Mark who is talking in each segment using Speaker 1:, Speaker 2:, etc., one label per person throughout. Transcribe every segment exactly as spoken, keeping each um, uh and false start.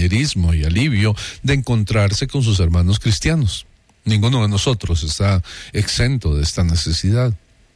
Speaker 1: compañerismo y alivio de encontrarse con sus hermanos cristianos. Ninguno de nosotros está exento de esta necesidad.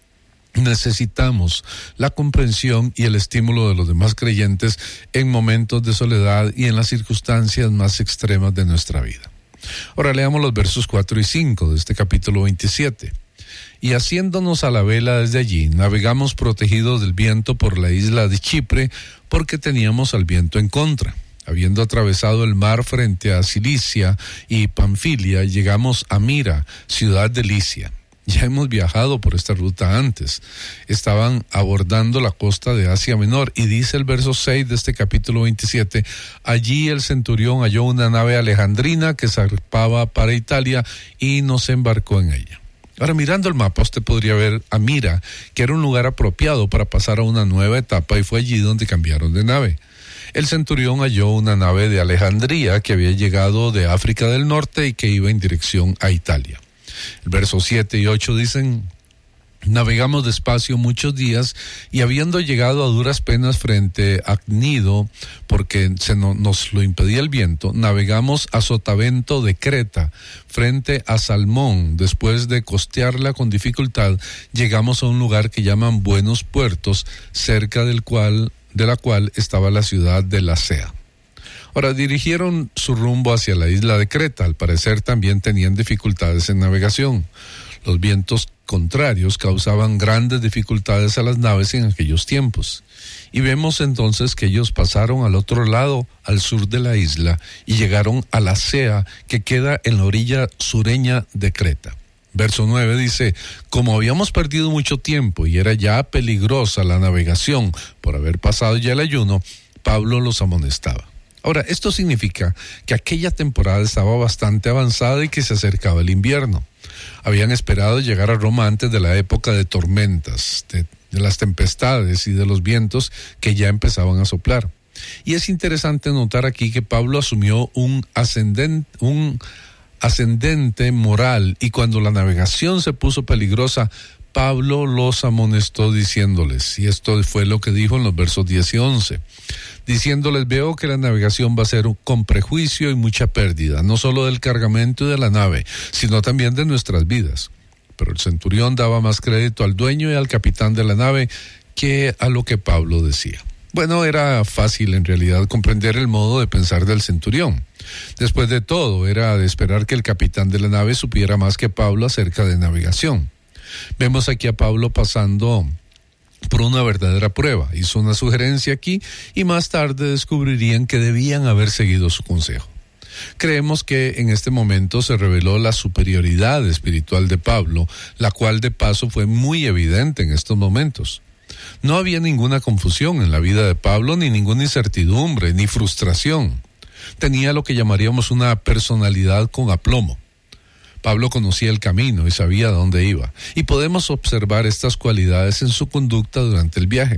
Speaker 1: Necesitamos la comprensión y el estímulo de los demás creyentes en momentos de soledad y en las circunstancias más extremas de nuestra vida. Ahora leamos los versos cuatro y cinco de este capítulo veintisiete. Y haciéndonos a la vela desde allí, navegamos protegidos del viento por la isla de Chipre, porque teníamos al viento en contra. Habiendo atravesado el mar frente a Cilicia y Panfilia, llegamos a Mira, ciudad de Licia. Ya hemos viajado por esta ruta antes. Estaban abordando la costa de Asia Menor y dice el verso seis de este capítulo veintisiete, allí el centurión halló una nave alejandrina que zarpaba para Italia y nos embarcó en ella. Ahora, mirando el mapa, usted podría ver a Mira, que era un lugar apropiado para pasar a una nueva etapa, y fue allí donde cambiaron de nave. El centurión halló una nave de Alejandría que había llegado de África del Norte y que iba en dirección a Italia. El verso siete y ocho dicen, navegamos despacio muchos días y habiendo llegado a duras penas frente a Cnido, porque se no, nos lo impedía el viento, navegamos a Sotavento de Creta, frente a Salmón. Después de costearla con dificultad, llegamos a un lugar que llaman Buenos Puertos, cerca del cual, de la cual estaba la ciudad de Lasea. Ahora, dirigieron su rumbo hacia la isla de Creta. Al parecer también tenían dificultades en navegación. Los vientos contrarios causaban grandes dificultades a las naves en aquellos tiempos. Y vemos entonces que ellos pasaron al otro lado, al sur de la isla, y llegaron a Lasea, que queda en la orilla sureña de Creta. Verso nueve dice, como habíamos perdido mucho tiempo y era ya peligrosa la navegación por haber pasado ya el ayuno, Pablo los amonestaba. Ahora, esto significa que aquella temporada estaba bastante avanzada y que se acercaba el invierno. Habían esperado llegar a Roma antes de la época de tormentas, de, de las tempestades y de los vientos que ya empezaban a soplar. Y es interesante notar aquí que Pablo asumió un ascendente, un ascendente moral, y cuando la navegación se puso peligrosa, Pablo los amonestó diciéndoles, y esto fue lo que dijo en los versos diez y once, diciéndoles, veo que la navegación va a ser con prejuicio y mucha pérdida, no solo del cargamento y de la nave, sino también de nuestras vidas. Pero el centurión daba más crédito al dueño y al capitán de la nave que a lo que Pablo decía. Bueno, era fácil en realidad comprender el modo de pensar del centurión. Después de todo, era de esperar que el capitán de la nave supiera más que Pablo acerca de navegación. Vemos aquí a Pablo pasando por una verdadera prueba. Hizo una sugerencia aquí y más tarde descubrirían que debían haber seguido su consejo. Creemos que en este momento se reveló la superioridad espiritual de Pablo, la cual de paso fue muy evidente en estos momentos. No había ninguna confusión en la vida de Pablo, ni ninguna incertidumbre, ni frustración. Tenía lo que llamaríamos una personalidad con aplomo. Pablo conocía el camino y sabía dónde iba, y podemos observar estas cualidades en su conducta durante el viaje.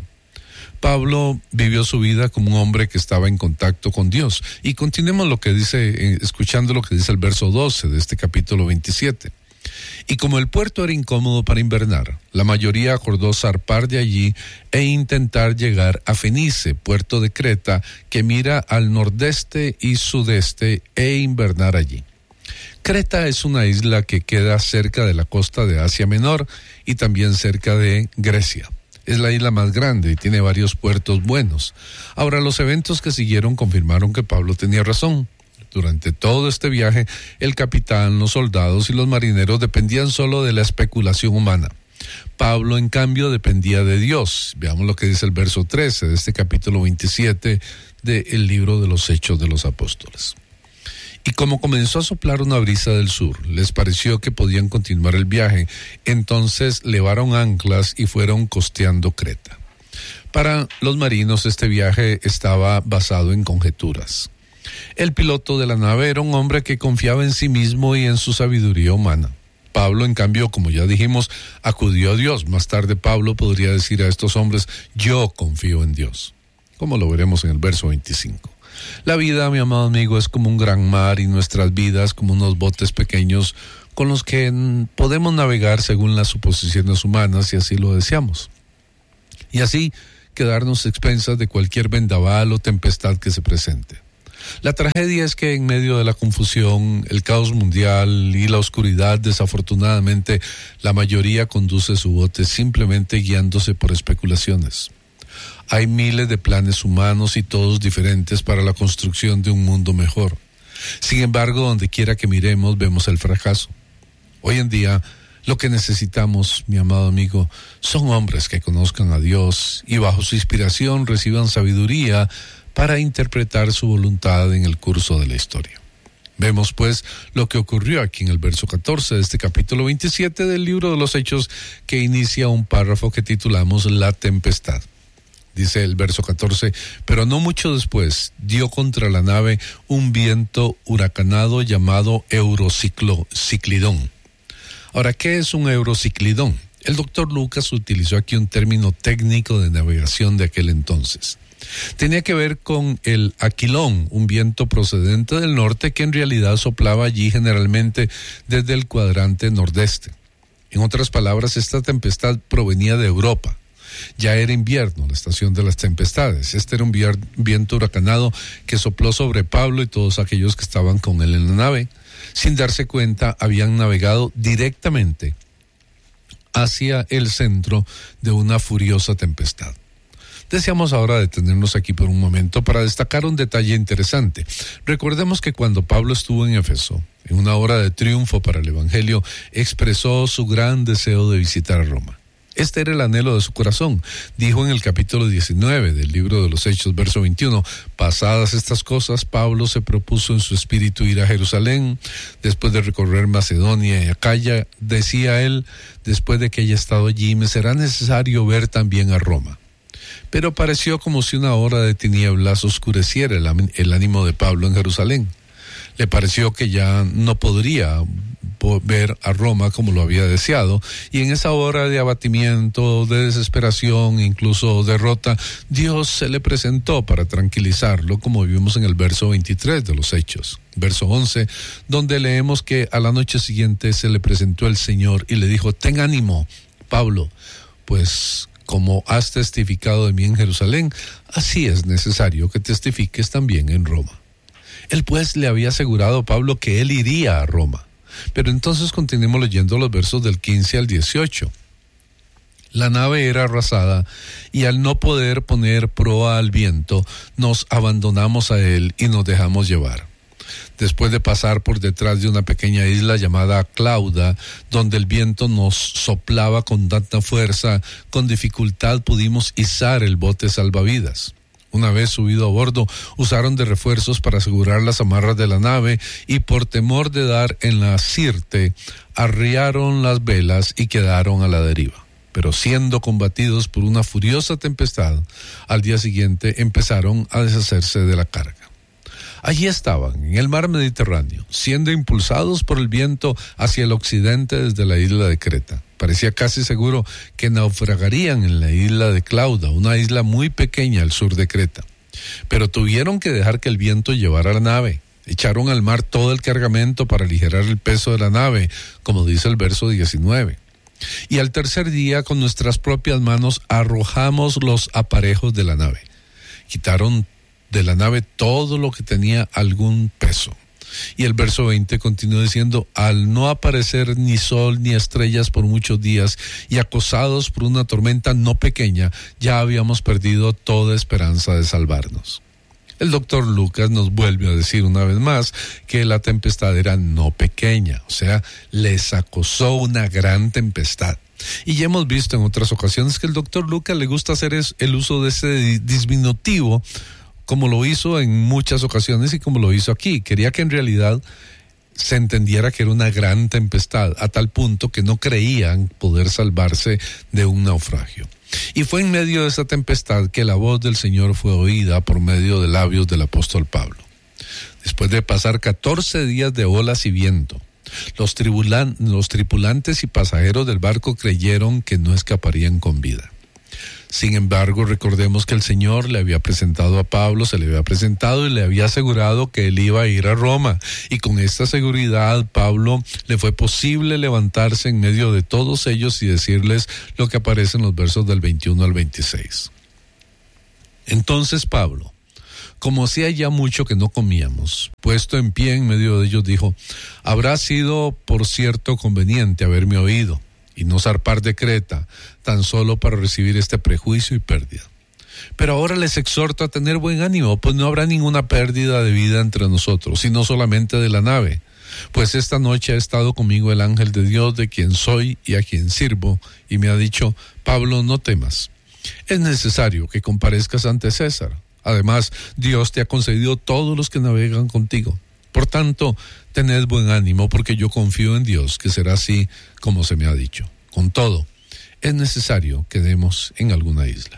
Speaker 1: Pablo vivió su vida como un hombre que estaba en contacto con Dios, y continuemos lo que dice, escuchando lo que dice el verso doce de este capítulo veintisiete. Y como el puerto era incómodo para invernar, la mayoría acordó zarpar de allí e intentar llegar a Fenice, puerto de Creta, que mira al nordeste y sudeste, e invernar allí. Creta es una isla que queda cerca de la costa de Asia Menor y también cerca de Grecia. Es la isla más grande y tiene varios puertos buenos. Ahora, los eventos que siguieron confirmaron que Pablo tenía razón. Durante todo este viaje, el capitán, los soldados y los marineros dependían solo de la especulación humana. Pablo, en cambio, dependía de Dios. Veamos lo que dice el verso trece de este capítulo veintisiete del libro de los Hechos de los Apóstoles. Y como comenzó a soplar una brisa del sur, les pareció que podían continuar el viaje, entonces levaron anclas y fueron costeando Creta. Para los marinos este viaje estaba basado en conjeturas. El piloto de la nave era un hombre que confiaba en sí mismo y en su sabiduría humana. Pablo, en cambio, como ya dijimos, acudió a Dios. Más tarde Pablo podría decir a estos hombres, yo confío en Dios, como lo veremos en el verso veinticinco. La vida, mi amado amigo, es como un gran mar y nuestras vidas como unos botes pequeños con los que podemos navegar según las suposiciones humanas si así lo deseamos. Y así quedarnos expensas de cualquier vendaval o tempestad que se presente. La tragedia es que en medio de la confusión, el caos mundial y la oscuridad, desafortunadamente, la mayoría conduce su bote simplemente guiándose por especulaciones. Hay miles de planes humanos y todos diferentes para la construcción de un mundo mejor. Sin embargo, donde quiera que miremos, vemos el fracaso. Hoy en día, lo que necesitamos, mi amado amigo, son hombres que conozcan a Dios y bajo su inspiración reciban sabiduría para interpretar su voluntad en el curso de la historia. Vemos pues lo que ocurrió aquí en el verso catorce de este capítulo veintisiete del libro de los Hechos, que inicia un párrafo que titulamos La tempestad. Dice el verso catorce, pero no mucho después dio contra la nave un viento huracanado llamado eurociclidón. Ahora, ¿qué es un eurociclidón? El doctor Lucas utilizó aquí un término técnico de navegación de aquel entonces. Tenía que ver con el aquilón, un viento procedente del norte que en realidad soplaba allí generalmente desde el cuadrante nordeste. En otras palabras, esta tempestad provenía de Europa. Ya era invierno, la estación de las tempestades. Este era un viento huracanado que sopló sobre Pablo y todos aquellos que estaban con él en la nave. Sin darse cuenta, habían navegado directamente hacia el centro de una furiosa tempestad. Deseamos ahora detenernos aquí por un momento para destacar un detalle interesante. Recordemos que cuando Pablo estuvo en Éfeso, en una hora de triunfo para el Evangelio, expresó su gran deseo de visitar a Roma. Este era el anhelo de su corazón. Dijo en el capítulo diecinueve del libro de los Hechos, verso veintiuno, pasadas estas cosas, Pablo se propuso en su espíritu ir a Jerusalén. Después de recorrer Macedonia y Acaya, decía él, después de que haya estado allí, me será necesario ver también a Roma. Pero pareció como si una hora de tinieblas oscureciera el, el ánimo de Pablo en Jerusalén. Le pareció que ya no podría ver a Roma como lo había deseado, y en esa hora de abatimiento, de desesperación, incluso derrota, Dios se le presentó para tranquilizarlo, como vimos en el verso veintitrés de los Hechos. Verso once, donde leemos que a la noche siguiente se le presentó el Señor y le dijo, ten ánimo, Pablo, pues como has testificado de mí en Jerusalén, así es necesario que testifiques también en Roma. Él pues le había asegurado a Pablo que él iría a Roma. Pero entonces continuemos leyendo los versos del quince al dieciocho. La nave era arrasada y al no poder poner proa al viento, nos abandonamos a él y nos dejamos llevar. Después de pasar por detrás de una pequeña isla llamada Clauda, donde el viento nos soplaba con tanta fuerza, con dificultad pudimos izar el bote salvavidas. Una vez subido a bordo, usaron de refuerzos para asegurar las amarras de la nave y por temor de dar en la sirte, arriaron las velas y quedaron a la deriva. Pero siendo combatidos por una furiosa tempestad, al día siguiente empezaron a deshacerse de la carga. Allí estaban, en el mar Mediterráneo, siendo impulsados por el viento hacia el occidente desde la isla de Creta. Parecía casi seguro que naufragarían en la isla de Clauda, una isla muy pequeña al sur de Creta. Pero tuvieron que dejar que el viento llevara la nave. Echaron al mar todo el cargamento para aligerar el peso de la nave, como dice el verso diecinueve. Y al tercer día, con nuestras propias manos, arrojamos los aparejos de la nave. Quitaron de la nave todo lo que tenía algún peso. Y el verso veinte continúa diciendo, al no aparecer ni sol ni estrellas por muchos días y acosados por una tormenta no pequeña, ya habíamos perdido toda esperanza de salvarnos. El doctor Lucas nos vuelve a decir una vez más que la tempestad era no pequeña, o sea, les acosó una gran tempestad. Y ya hemos visto en otras ocasiones que el doctor Lucas le gusta hacer es, el uso de ese disminutivo, como lo hizo en muchas ocasiones y como lo hizo aquí. Quería que en realidad se entendiera que era una gran tempestad, a tal punto que no creían poder salvarse de un naufragio. Y fue en medio de esa tempestad que la voz del Señor fue oída por medio de labios del apóstol Pablo. Después de pasar catorce días de olas y viento, los, tribulan, los tripulantes y pasajeros del barco creyeron que no escaparían con vida. Sin embargo, recordemos que el Señor le había presentado a Pablo, se le había presentado y le había asegurado que él iba a ir a Roma. Y con esta seguridad, Pablo le fue posible levantarse en medio de todos ellos y decirles lo que aparece en los versos del veintiuno al veintiséis. Entonces Pablo, como hacía ya mucho que no comíamos, puesto en pie en medio de ellos, dijo: habrá sido por cierto conveniente haberme oído y no zarpar de Creta, tan solo para recibir este prejuicio y pérdida. Pero ahora les exhorto a tener buen ánimo, pues no habrá ninguna pérdida de vida entre nosotros, sino solamente de la nave. Pues esta noche ha estado conmigo el ángel de Dios, de quien soy y a quien sirvo, y me ha dicho: Pablo, no temas. Es necesario que comparezcas ante César. Además, Dios te ha concedido todos los que navegan contigo. Por tanto, tened buen ánimo, porque yo confío en Dios, que será así como se me ha dicho. Con todo, es necesario que demos en alguna isla.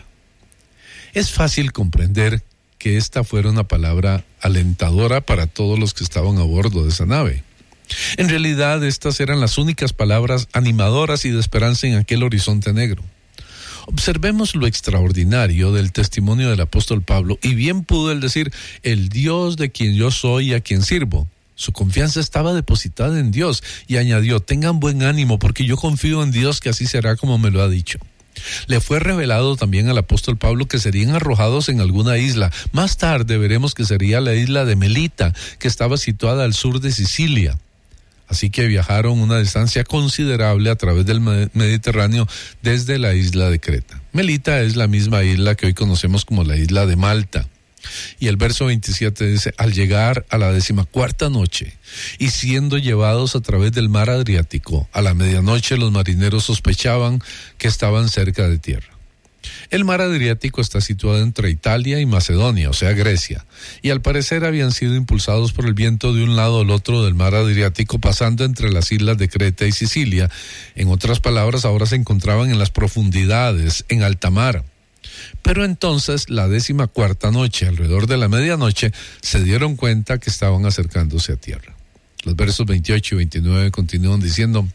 Speaker 1: Es fácil comprender que esta fuera una palabra alentadora para todos los que estaban a bordo de esa nave. En realidad, estas eran las únicas palabras animadoras y de esperanza en aquel horizonte negro. Observemos lo extraordinario del testimonio del apóstol Pablo, y bien pudo él decir: el Dios de quien yo soy y a quien sirvo. Su confianza estaba depositada en Dios, y añadió: tengan buen ánimo, porque yo confío en Dios, que así será como me lo ha dicho. Le fue revelado también al apóstol Pablo que serían arrojados en alguna isla. Más tarde veremos que sería la isla de Melita, que estaba situada al sur de Sicilia. Así que viajaron una distancia considerable a través del Mediterráneo desde la isla de Creta. Melita es la misma isla que hoy conocemos como la isla de Malta. Y el verso veintisiete dice: al llegar a la decimacuarta noche y siendo llevados a través del mar Adriático, a la medianoche los marineros sospechaban que estaban cerca de tierra. El mar Adriático está situado entre Italia y Macedonia, o sea Grecia, y al parecer habían sido impulsados por el viento de un lado al otro del mar Adriático, pasando entre las islas de Creta y Sicilia. En otras palabras, ahora se encontraban en las profundidades, en alta mar. Pero entonces, la décima cuarta noche, alrededor de la medianoche, se dieron cuenta que estaban acercándose a tierra. Los versos veintiocho y veintinueve continúan diciendo: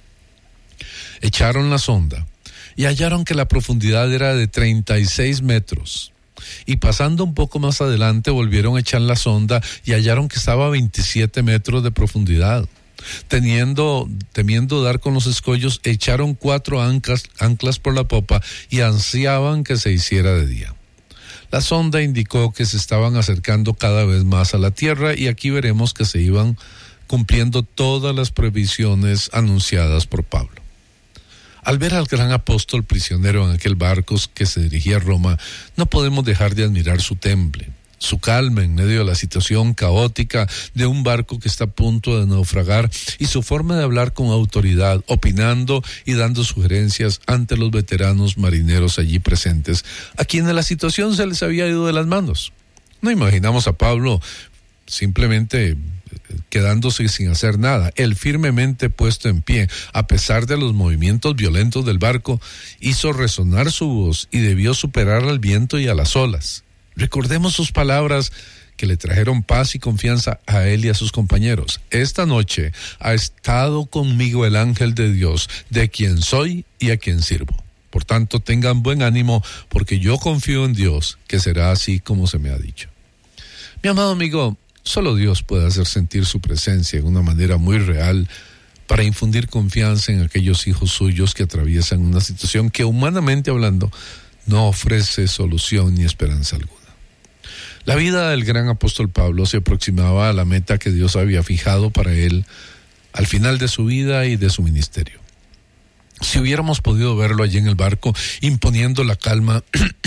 Speaker 1: echaron la sonda y hallaron que la profundidad era de treinta y seis metros. Y pasando un poco más adelante, volvieron a echar la sonda y hallaron que estaba a veintisiete metros de profundidad. Teniendo, temiendo dar con los escollos, echaron cuatro anclas, anclas por la popa y ansiaban que se hiciera de día. La sonda indicó que se estaban acercando cada vez más a la tierra, y aquí veremos que se iban cumpliendo todas las previsiones anunciadas por Pablo. Al ver al gran apóstol prisionero en aquel barco que se dirigía a Roma, no podemos dejar de admirar su temple, su calma en medio de la situación caótica de un barco que está a punto de naufragar, y su forma de hablar con autoridad, opinando y dando sugerencias ante los veteranos marineros allí presentes, a quienes la situación se les había ido de las manos. No imaginamos a Pablo simplemente quedándose sin hacer nada. Él, firmemente puesto en pie, a pesar de los movimientos violentos del barco, hizo resonar su voz y debió superar al viento y a las olas. Recordemos sus palabras que le trajeron paz y confianza a él y a sus compañeros. Esta noche ha estado conmigo el ángel de Dios, de quien soy y a quien sirvo. Por tanto, tengan buen ánimo, porque yo confío en Dios, que será así como se me ha dicho. Mi amado amigo, solo Dios puede hacer sentir su presencia de una manera muy real para infundir confianza en aquellos hijos suyos que atraviesan una situación que, humanamente hablando, no ofrece solución ni esperanza alguna. La vida del gran apóstol Pablo se aproximaba a la meta que Dios había fijado para él al final de su vida y de su ministerio. Si hubiéramos podido verlo allí en el barco, imponiendo la calma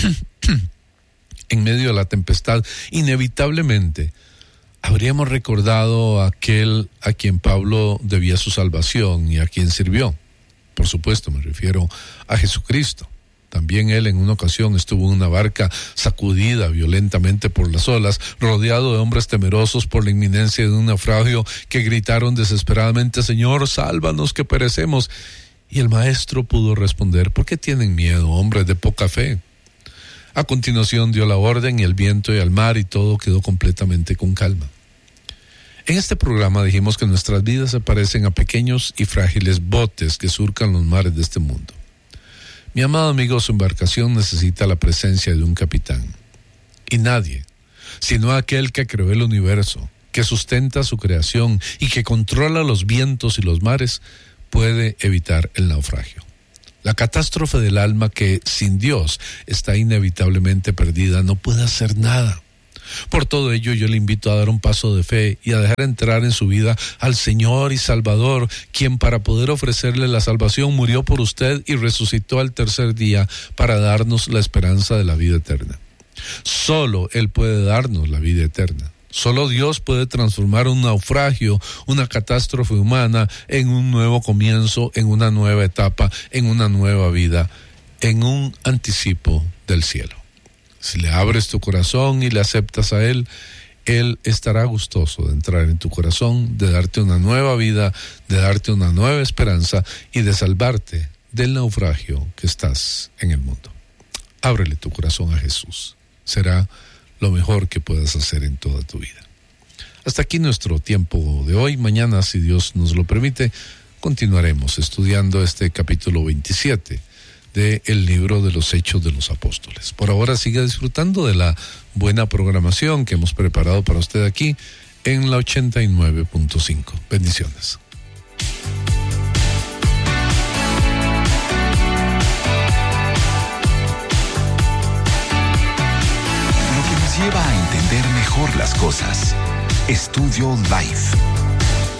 Speaker 1: en medio de la tempestad, inevitablemente habríamos recordado a aquel a quien Pablo debía su salvación y a quien sirvió. Por supuesto, me refiero a Jesucristo. También él en una ocasión estuvo en una barca sacudida violentamente por las olas, rodeado de hombres temerosos por la inminencia de un naufragio que gritaron desesperadamente: Señor, sálvanos que perecemos. Y el maestro pudo responder: ¿por qué tienen miedo, hombres de poca fe? A continuación dio la orden, y el viento y el mar y todo quedó completamente con calma. En este programa dijimos que nuestras vidas se parecen a pequeños y frágiles botes que surcan los mares de este mundo. Mi amado amigo, su embarcación necesita la presencia de un capitán. Y nadie, sino aquel que creó el universo, que sustenta su creación y que controla los vientos y los mares, puede evitar el naufragio. La catástrofe del alma, que sin Dios está inevitablemente perdida, no puede hacer nada. Por todo ello, yo le invito a dar un paso de fe y a dejar entrar en su vida al Señor y Salvador, quien para poder ofrecerle la salvación murió por usted y resucitó al tercer día para darnos la esperanza de la vida eterna. Solo Él puede darnos la vida eterna. Solo Dios puede transformar un naufragio, una catástrofe humana, en un nuevo comienzo, en una nueva etapa, en una nueva vida, en un anticipo del cielo. Si le abres tu corazón y le aceptas a Él, Él estará gustoso de entrar en tu corazón, de darte una nueva vida, de darte una nueva esperanza y de salvarte del naufragio que estás en el mundo. Ábrele tu corazón a Jesús. Será lo mejor que puedas hacer en toda tu vida. Hasta aquí nuestro tiempo de hoy. Mañana, si Dios nos lo permite, continuaremos estudiando este capítulo veintisiete del libro de los Hechos de los Apóstoles. Por ahora siga disfrutando de la buena programación que hemos preparado para usted aquí en la ochenta y nueve punto cinco. Bendiciones.
Speaker 2: Lo que nos lleva a entender mejor las cosas. Estudio Life.